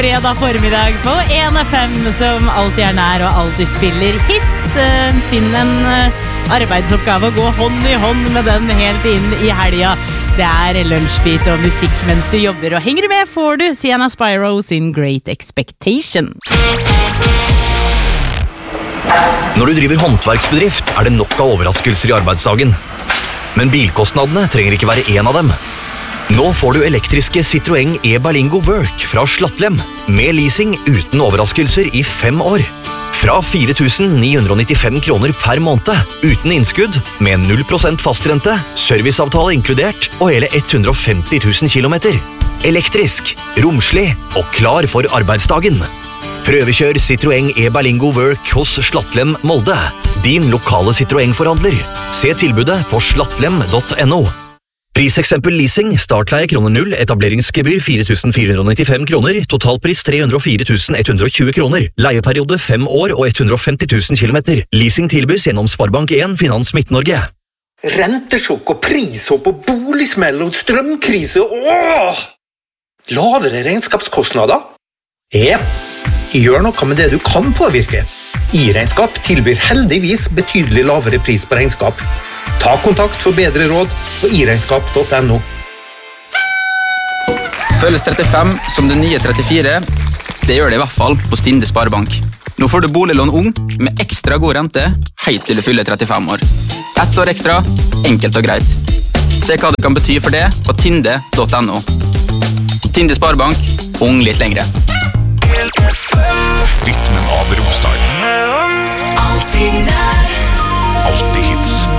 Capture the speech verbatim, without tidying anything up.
Fredag formiddag på en F M som alltid er nær og alltid spiller hits. Finn en arbeidsoppgave og gå hånd i hånd med den helt inn i helga. Det er lunsjbit og musikk mens du jobber, og henger du med får du Sienna Spyro sin Great Expectation. Når du driver håndverksbedrift er det nok av overraskelser i arbeidsdagen. Men bilkostnadene trenger ikke være en av dem. Nå får du elektriske Citroën e-Berlingo Work fra Slattlem, med leasing uten overraskelser i fem år. Fra fire tusen ni hundre nittifem kroner per måned, uten innskudd, med null prosent fastrente, serviceavtale inkludert, og hele hundre og femti tusen kilometer. Elektrisk, romslig og klar for arbeidsdagen. Prøvekjør Citroën e-Berlingo Work hos Slattlem Molde, din lokale Citroën-forhandler. Se tilbudet på slattlem punktum no. Priseksempel leasing, startleie kroner null, etableringsgebyr fire tusen fire hundre nittifem kroner, totalpris tre hundre og fire tusen ett hundre og tjue kroner, leieperiode fem år og hundre og femti tusen kilometer. Leasing tilbys gjennom Sparebank en Finans Midt-Norge. Rentesjokk og prishopp og boligsmell og strømkrise. Åh! Lavere regnskapskostnader? Ja, gjør noe med det du kan påvirke. I-regnskap tilbyr heldigvis betydelig lavere pris på regnskap. Ta kontakt for bedre råd på i regnskap punktum no. Føles trettifem som det nye trettifire? Det gjør det i hvert fall på Tinde Sparebank. Nå får du boliglån ung med ekstra god rente helt til du fyller trettifem år. Ett år ekstra, enkelt og greit. Se hva det kan bety for det på tinde punktum no. Tinde Sparebank, ung litt lengre. Rytmen av Romsdal.